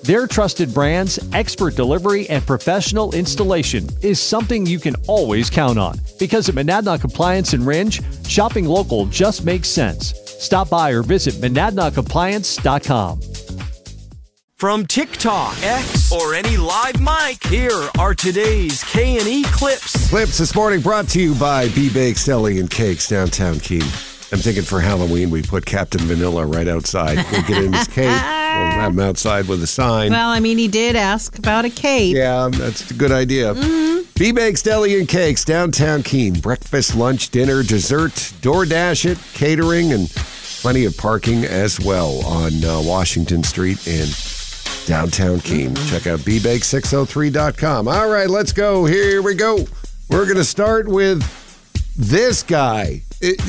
Their trusted brands, expert delivery, and professional installation is something you can always count on. Because at Monadnock Appliance in Ringe, shopping local just makes sense. Stop by or visit MonadnockAppliance.com. From TikTok, X, or any live mic, here are today's K&E clips. Clips this morning brought to you by B-Bakes Deli and Cakes, downtown Keene. I'm thinking for Halloween we put Captain Vanilla right outside. We'll get in his cape. We'll have him outside with a sign. Well, I mean, he did ask about a cape. Yeah, that's a good idea. B-Bakes Deli and Cakes, downtown Keene. Breakfast, lunch, dinner, dessert, DoorDash it, catering, and plenty of parking as well on Washington Street in downtown Keene. Check out bbake603.com. All right, let's go. Here we go. We're going to start with this guy.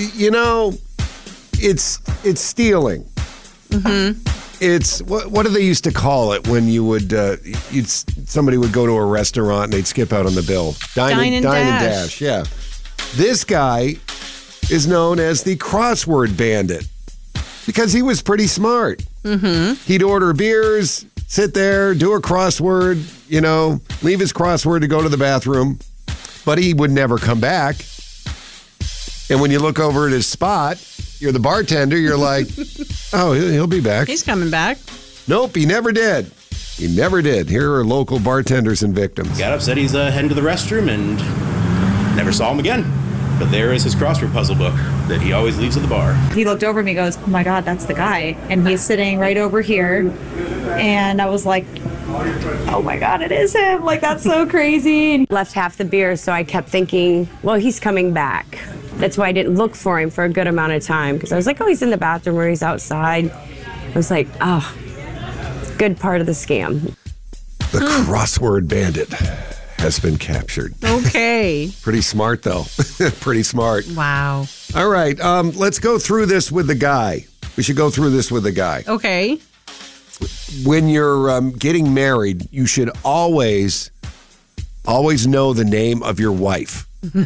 It's stealing. It's what do they used to call it when you would somebody would go to a restaurant and they'd skip out on the bill? Dine and dash. Yeah. This guy is known as the crossword bandit because he was pretty smart. He'd order beers, sit there, do a crossword, leave his crossword to go to the bathroom, but he would never come back. And when you look over at his spot, you're the bartender, you're like, oh, he'll be back. He's coming back. Nope, he never did. He never did. Here are local bartenders and victims. Got up, said he's heading to the restroom, and never saw him again. But there is his crossword puzzle book that he always leaves at the bar. He looked over at me and goes, oh my God, that's the guy. And he's sitting right over here. And I was like, oh my God, it is him. Like, that's so crazy. Left half the beer, so I kept thinking, well, he's coming back. That's why I didn't look for him for a good amount of time, because I was like, oh, he's in the bathroom or he's outside. I was like, oh, good part of the scam. The crossword bandit has been captured. Okay. Pretty smart, though. Pretty smart. Wow. All right, let's go through this with the guy. We should go through this with the guy. Okay. When you're getting married, you should always know the name of your wife.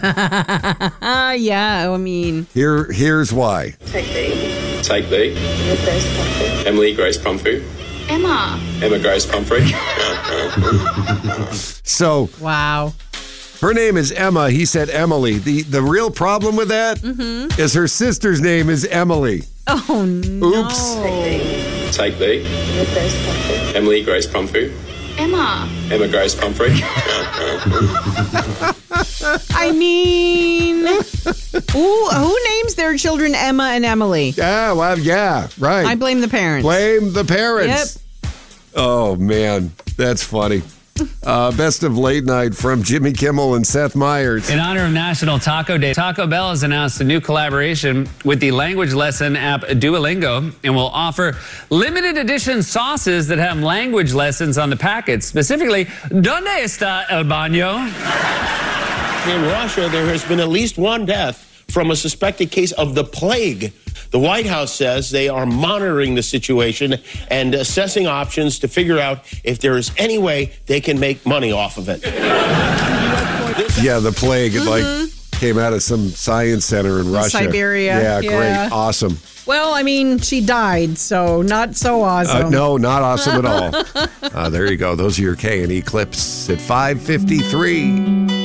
Yeah, I mean. Here's why. Take B. Emily Grace Pumphrey. Emma Grace Pumphrey. So. Wow. Her name is Emma. He said Emily. The real problem with that is her sister's name is Emily. Oh, no. Oops. Take B. Emily Grace Pumphrey. Emma Grace Pumphrey. I mean, who names their children Emma and Emily? Yeah, well, yeah, right. I blame the parents. Blame the parents. Yep. Oh, man, that's funny. Best of late night from Jimmy Kimmel and Seth Meyers. In honor of National Taco Day, Taco Bell has announced a new collaboration with the language lesson app Duolingo and will offer limited edition sauces that have language lessons on the packets. Specifically, ¿Dónde está el baño? In Russia, there has been at least one death from a suspected case of the plague. The White House says they are monitoring the situation and assessing options to figure out if there is any way they can make money off of it. Yeah, the plague, it came out of some science center in Russia. Siberia. Yeah, great. Awesome. Well, I mean, she died, so not so awesome. No, not awesome at all. There you go. Those are your K&E clips at 5:53.